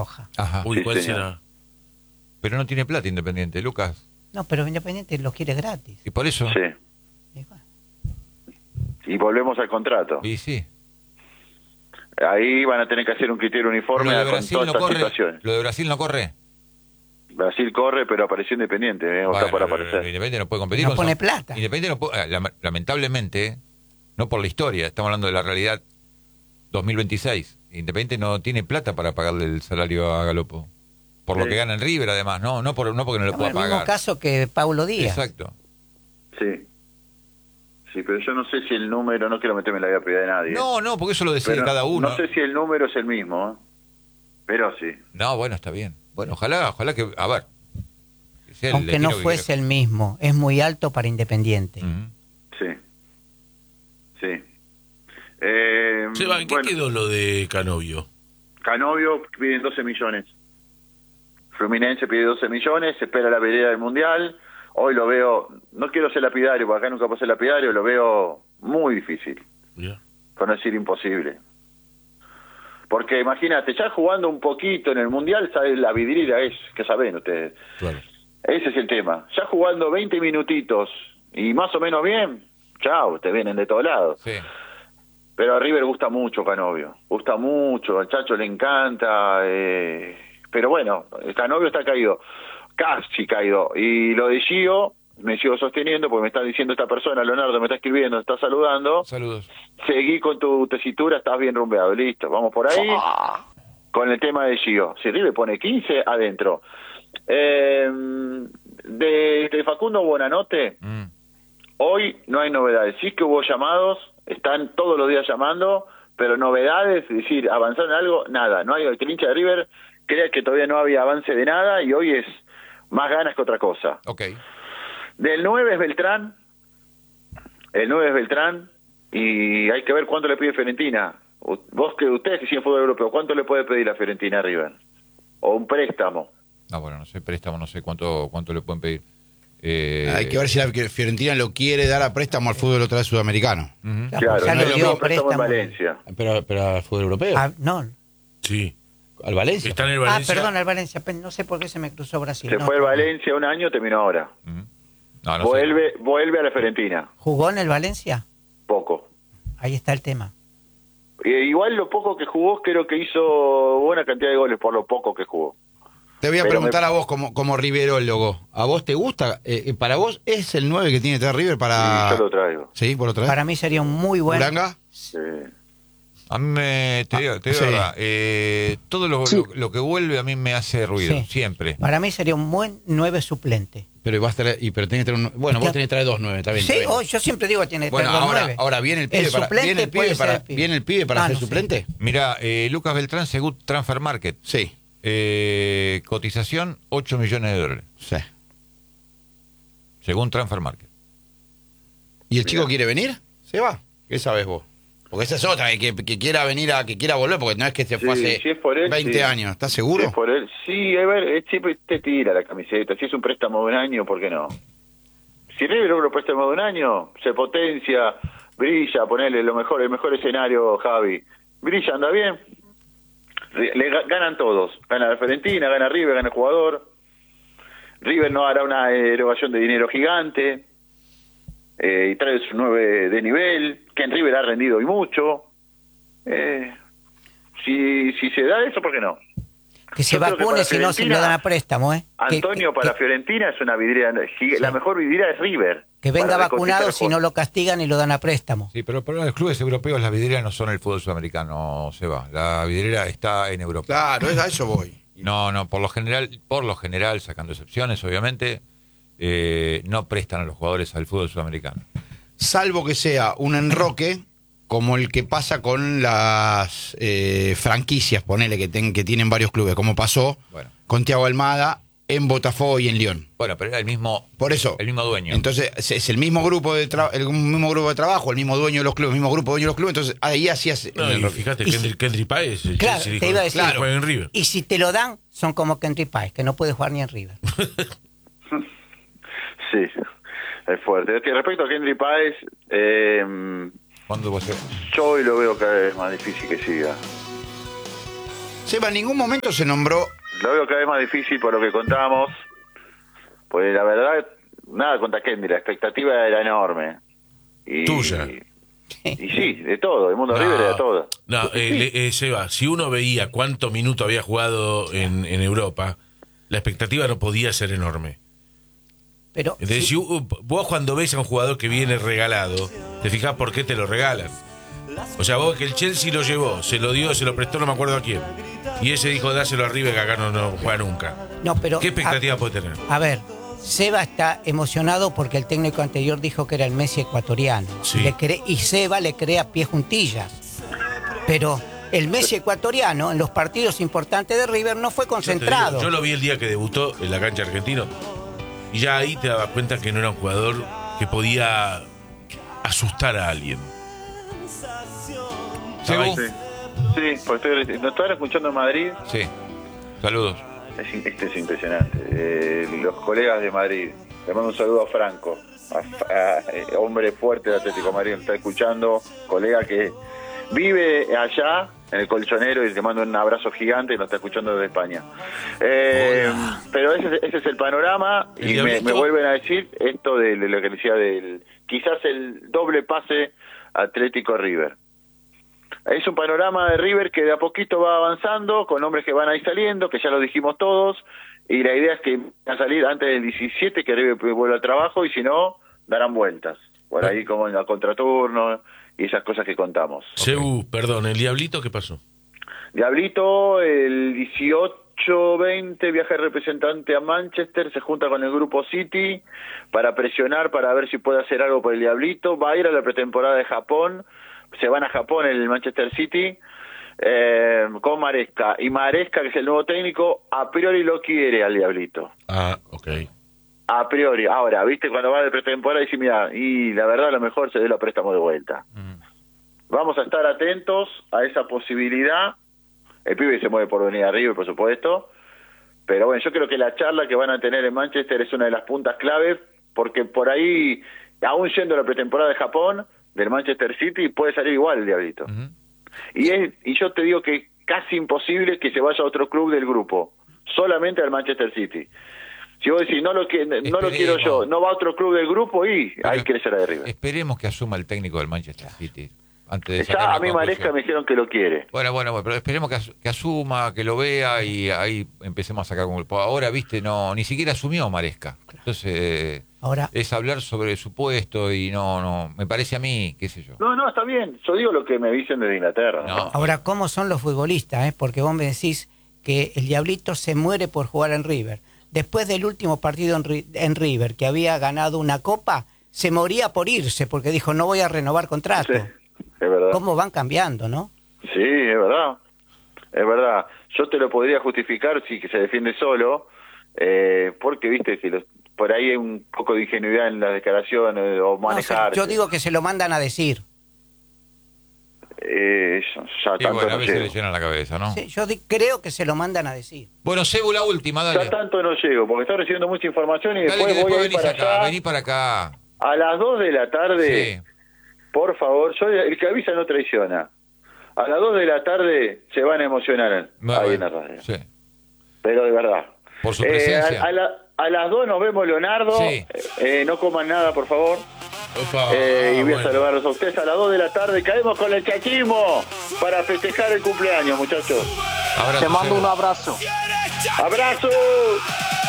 roja. Ajá. Uy, Sí, ¿cuál señor. será? Pero no tiene plata Independiente, Lucas. No, pero Independiente lo quiere gratis. Y por eso. Sí. Y bueno, Y volvemos al contrato. Y sí. Ahí van a tener que hacer un criterio Lo uniforme de con Brasil todas no estas corre. situaciones. Lo de Brasil no corre. Brasil corre, pero apareció Independiente, o está Bueno, por aparecer. Independiente no puede competir. no con pone San- plata. Independiente no puede, lamentablemente, no por la historia, estamos hablando de la realidad 2026. Independiente no tiene plata para pagarle el salario a Galopo. Por lo Sí. que gana en River, además, no porque no lo Estamos pueda en el mismo pagar. caso que Paulo Díaz. Exacto. Sí. Sí, pero yo no sé si el número, no quiero meterme en la vida privada de nadie. No, porque eso lo decide Pero cada uno. No sé si el número es el mismo, pero sí. No, bueno, está bien. Bueno, ojalá que, a ver. Que sea el Aunque no destino que fuese quiera. el mismo, es muy alto para Independiente. Ujú. Sí. Sí. Seba, ¿en qué bueno, quedó lo de Canovio? Canovio piden 12 millones. Fluminense pide 12 millones, se espera la vereda del Mundial. Hoy lo veo, no quiero ser lapidario, porque acá nunca puedo ser lapidario, lo veo muy difícil, Mirá. por no decir imposible. Porque imagínate, ya jugando un poquito en el Mundial, ¿sabes? La vidriera es, que saben ustedes. Claro. Ese es el tema. Ya jugando 20 minutitos y más o menos bien, chao, te vienen de todos lados. Sí. Pero a River gusta mucho Canovio, gusta mucho, al Chacho le encanta, pero bueno, Canovio está caído, casi caído, y lo de Gio, me sigo sosteniendo porque me está diciendo esta persona, Leonardo me está escribiendo, me está saludando, Saludos. seguí con tu tesitura, estás bien rumbeado, listo, vamos por ahí, con el tema de Gio, si River pone 15, adentro. De Facundo Buonanotte, hoy no hay novedades, sí que hubo llamados, están todos los días llamando, pero novedades, es decir, avanzar en algo, nada, no hay, el hincha de River crea que todavía no había avance de nada y hoy es más ganas que otra cosa. Ok. Del 9 es Beltrán, y hay que ver cuánto le pide Fiorentina. Ustedes que siguen fútbol europeo, ¿cuánto le puede pedir a Fiorentina a River? O un préstamo. No, bueno, no sé, préstamo, no sé cuánto le pueden pedir. Hay que ver si la Fiorentina lo quiere dar a préstamo al fútbol otra vez sudamericano. Ujú. Claro, ya no lo es lo dio mismo préstamo en préstamo. Valencia. Pero al fútbol europeo. No. Sí. Al Valencia. Está en el Valencia. Perdón, al Valencia. No sé por qué se me cruzó Brasil. Se No, fue el Valencia un año, terminó ahora. Ujú. No, no sé. Vuelve a la Fiorentina. ¿Jugó en el Valencia? Poco. Ahí está el tema. Igual lo poco que jugó, creo que hizo buena cantidad de goles por lo poco que jugó. Te voy a Pero preguntar a vos como riverólogo. ¿A vos te gusta? ¿Para vos es el 9 que tiene que tener River para...? Sí, yo lo traigo. ¿Sí? ¿Por otra vez? Para mí sería un muy buen... ¿Uranga? Sí. A mí te digo sí. verdad, todo lo que vuelve a mí me hace ruido, Sí. siempre. Para mí sería un buen 9 suplente. Pero pero tiene que tener bueno, vos tenés que traer 2 9, está bien. Sí, está bien. yo siempre digo que tiene que Bueno, tener dos ahora, 9. ahora viene el pibe El para suplente viene el pibe puede para ser el pibe. viene el pibe para Ah, ser no sé. suplente. Mira, Lucas Beltrán, según Transfer Market, Sí. cotización $8 millones. Sí. Según Transfer Market. ¿Y el chico quiere venir? Se va. ¿Qué sabes vos? Porque esa es otra, que quiera venir que quiera volver, porque no es que se fue Sí, hace si es por él, 20 sí. años. ¿Estás Si seguro? es por él, sí, a ver, siempre te tira la camiseta. Si es un préstamo de un año, ¿por qué no? Si River logra un préstamo de un año, se potencia, brilla, ponele el mejor escenario, Javi. Brilla, anda bien. Ganan todos. Gana la Fiorentina, gana River, gana el jugador. River no hará una erogación de dinero gigante. Y trae su 9 de nivel, que en River ha rendido y mucho. Si se da eso, ¿por qué no? Que se Yo creo que vacune para si no se Fiorentina, lo dan a préstamo, ¿eh? Antonio, para Fiorentina es una vidriera, la mejor vidriera es River. Que venga Para vacunado recotizar si no lo castigan y lo dan a préstamo. Sí, pero para los clubes europeos las vidrieras no son el fútbol sudamericano, Seba. La vidriera está en Europa. Claro, a eso voy. No, por lo general, sacando excepciones, obviamente, no prestan a los jugadores al fútbol sudamericano. Salvo que sea un enroque como el que pasa con las franquicias, ponele, que tienen varios clubes, como pasó Bueno. con Thiago Almada en Botafogo y en Lyon. Bueno, pero era el mismo dueño. Entonces, es el mismo grupo de trabajo, el mismo dueño de los clubes, el mismo grupo dueño de los clubes, entonces ahí hacías No, el y enroque. fíjate, Y Kendrick Páez, el Claro, Chelsea te dijo, iba a decir. claro, juega en River. Y si te lo dan, son como Kendrick Páez, que no puede jugar ni en River. Sí, es fuerte. Respecto a Kendrick Páez, ¿Cuándo va a ser? yo hoy lo veo cada vez más difícil que siga. Seba, en ningún momento se nombró... Lo veo cada vez más difícil por lo que contamos. Pues la verdad, nada contra Kendi, la expectativa era enorme. Tuya. Y sí, de todo, el mundo River era todo. No, Seba, si uno veía cuántos minutos había jugado en Europa, la expectativa no podía ser enorme. Pero Entonces, si vos cuando ves a un jugador que viene regalado, te fijás por qué te lo regalan. O sea, vos que el Chelsea lo llevó, se lo dio, se lo prestó, no me acuerdo a quién. Y ese dijo, dáselo a River, que acá no juega nunca. No, pero, ¿qué expectativa puede tener? A ver, Seba está emocionado porque el técnico anterior dijo que era el Messi ecuatoriano. Sí. Y Seba le cree a pie juntillas. Pero el Messi ecuatoriano en los partidos importantes de River no fue concentrado. Yo lo vi el día que debutó en la cancha argentino. Y ya ahí te dabas cuenta que no era un jugador que podía asustar a alguien. ¿Sebu? Sí, pues ¿nos están escuchando en Madrid? Sí. Saludos. Este es impresionante. Los colegas de Madrid, le mando un saludo a Franco, hombre fuerte de Atlético de Madrid, me está escuchando, colega que vive allá en el Colchonero, y le mando un abrazo gigante y nos está escuchando desde España. Pero ese es el panorama, y me vuelven a decir esto de lo que decía quizás el doble pase Atlético River. Es un panorama de River que de a poquito va avanzando, con hombres que van ahí saliendo, que ya lo dijimos todos, y la idea es que van a salir antes del 17, que River vuelva al trabajo, y si no, darán vueltas. Por ahí como en la contraturno y esas cosas que contamos. Sebu, perdón, ¿el Diablito qué pasó? Diablito, el 18-20 viaja el representante a Manchester, se junta con el grupo City para presionar, para ver si puede hacer algo por el Diablito. Va a ir a la pretemporada de Japón. Se van a Japón el Manchester City con Maresca. Y Maresca, que es el nuevo técnico, a priori lo quiere al Diablito. Ah, ok. A priori. Ahora, ¿viste? Cuando va de pretemporada dice, mira, y la verdad a lo mejor se dé la préstamo de vuelta. Vamos a estar atentos a esa posibilidad. El pibe se mueve por venir a River, por supuesto. Pero bueno, yo creo que la charla que van a tener en Manchester es una de las puntas claves, porque por ahí, aún yendo a la pretemporada de Japón, del Manchester City, puede salir igual el Diablito. Y yo te digo que casi imposible que se vaya a otro club del grupo, solamente al Manchester City. Si vos decís, no lo quiero yo, no va a otro club del grupo, y hay que ser de River. Esperemos que asuma el técnico del Manchester City. Antes de ya a mí Maresca me dijeron que lo quiere. Bueno, pero esperemos que asuma, que lo vea, y ahí empecemos a sacar un grupo. Ahora, viste, ni siquiera asumió Maresca. Entonces, ahora es hablar sobre su puesto, y no, me parece a mí, qué sé yo. No, está bien. Yo digo lo que me dicen desde Inglaterra. No. Ahora, ¿cómo son los futbolistas? Porque vos me decís que el Diablito se muere por jugar en River. Después del último partido en River, que había ganado una copa, se moría por irse, porque dijo, no voy a renovar contrato. Sí, es verdad. ¿Cómo van cambiando, no? Sí, es verdad. Es verdad. Yo te lo podría justificar si que se defiende solo, porque viste que por ahí hay un poco de ingenuidad en las declaraciones o manejar. Yo digo que se lo mandan a decir. Ya tanto bueno, a no veces llego. le llenan la cabeza, ¿no? Sí, yo creo que se lo mandan a decir. Bueno, Sebu, la última, dale. Ya tanto no llego, porque estoy recibiendo mucha información y Dale, después que voy a ir venís para acá, allá. vení para acá. A las 2 de la tarde, Sí. por favor, el que avisa no traiciona. A las 2 de la tarde se van a emocionar ahí en la radio. Sí. Pero de verdad. Por su presencia. A las 2 nos vemos, Leonardo. Sí. No coman nada, por favor. Opa, Y voy a bueno. saludarlos a ustedes a las 2 de la tarde. Caemos con el chachismo para festejar el cumpleaños, muchachos. Abrazo, Te mando Sebu. un abrazo. ¡Abrazo!